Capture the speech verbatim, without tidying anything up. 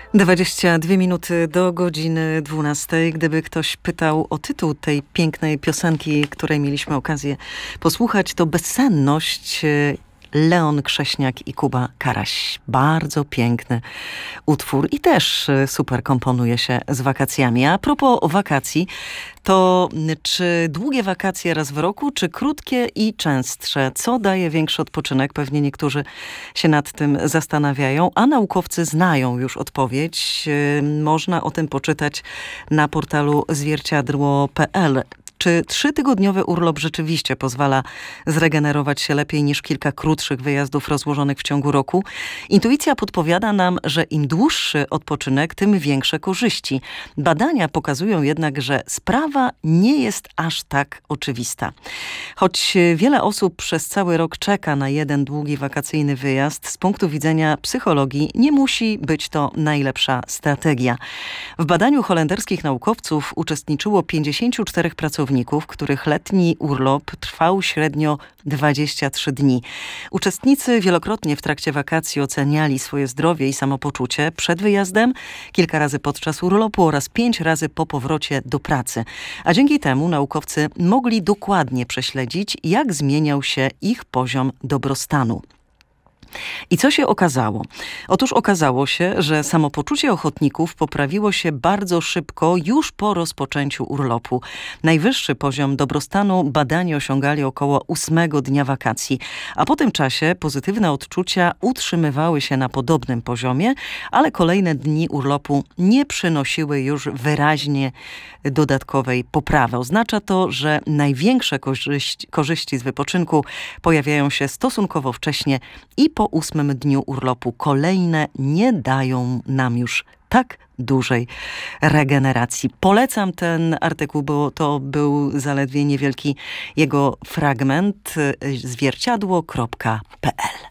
dwadzieścia dwie minuty do godziny dwunastej. Gdyby ktoś pytał o tytuł tej pięknej piosenki, której mieliśmy okazję posłuchać, to Bezsenność, Leon Krześniak i Kuba Karaś. Bardzo piękny utwór i też super komponuje się z wakacjami. A propos wakacji, to czy długie wakacje raz w roku, czy krótkie i częstsze? Co daje większy odpoczynek? Pewnie niektórzy się nad tym zastanawiają, a naukowcy znają już odpowiedź. Można o tym poczytać na portalu zwierciadło kropka pe el. Czy trzytygodniowy urlop rzeczywiście pozwala zregenerować się lepiej niż kilka krótszych wyjazdów rozłożonych w ciągu roku? Intuicja podpowiada nam, że im dłuższy odpoczynek, tym większe korzyści. Badania pokazują jednak, że sprawa nie jest aż tak oczywista. Choć wiele osób przez cały rok czeka na jeden długi wakacyjny wyjazd, z punktu widzenia psychologii nie musi być to najlepsza strategia. W badaniu holenderskich naukowców uczestniczyło pięćdziesięciu czterech pracowników, których letni urlop trwał średnio dwadzieścia trzy dni. Uczestnicy wielokrotnie w trakcie wakacji oceniali swoje zdrowie i samopoczucie przed wyjazdem, kilka razy podczas urlopu oraz pięć razy po powrocie do pracy. A dzięki temu naukowcy mogli dokładnie prześledzić, jak zmieniał się ich poziom dobrostanu. I co się okazało? Otóż okazało się, że samopoczucie ochotników poprawiło się bardzo szybko już po rozpoczęciu urlopu. Najwyższy poziom dobrostanu badani osiągali około ósmego dnia wakacji, a po tym czasie pozytywne odczucia utrzymywały się na podobnym poziomie, ale kolejne dni urlopu nie przynosiły już wyraźnie dodatkowej poprawy. Oznacza to, że największe korzyści, korzyści z wypoczynku pojawiają się stosunkowo wcześnie i po ósmym dniu urlopu. Kolejne nie dają nam już tak dużej regeneracji. Polecam ten artykuł, bo to był zaledwie niewielki jego fragment. zwierciadło kropka pe el